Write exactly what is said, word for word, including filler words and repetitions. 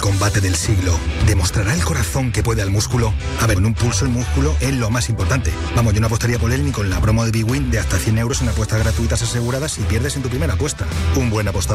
Combate del siglo. ¿Demostrará el corazón que puede al músculo? A ver, en un pulso el músculo es lo más importante. Vamos, yo no apostaría por él ni con la promo de Big Win de hasta cien euros en apuestas gratuitas aseguradas si pierdes en tu primera apuesta. Un buen apostador